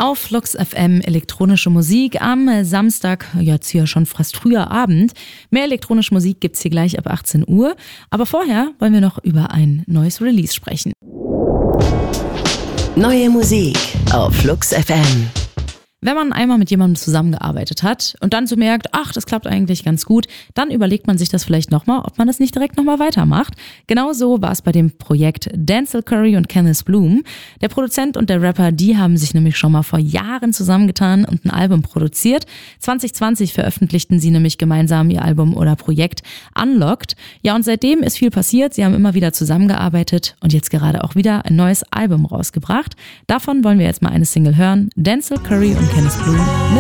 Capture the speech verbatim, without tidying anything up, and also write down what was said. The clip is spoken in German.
Auf Flux F M elektronische Musik am Samstag, jetzt hier schon fast früher Abend. Mehr elektronische Musik gibt's hier gleich ab achtzehn Uhr. Aber vorher wollen wir noch über ein neues Release sprechen. Neue Musik auf Flux F M. Wenn man einmal mit jemandem zusammengearbeitet hat und dann so merkt, ach, das klappt eigentlich ganz gut, dann überlegt man sich das vielleicht nochmal, ob man das nicht direkt nochmal weitermacht. Genauso war es bei dem Projekt Denzel Curry und Kenneth Bloom. Der Produzent und der Rapper, die haben sich nämlich schon mal vor Jahren zusammengetan und ein Album produziert. zwanzig zwanzig veröffentlichten sie nämlich gemeinsam ihr Album oder Projekt Unlocked. Ja, und seitdem ist viel passiert. Sie haben immer wieder zusammengearbeitet und jetzt gerade auch wieder ein neues Album rausgebracht. Davon wollen wir jetzt mal eine Single hören. Denzel Curry und Kenneth Bloom mit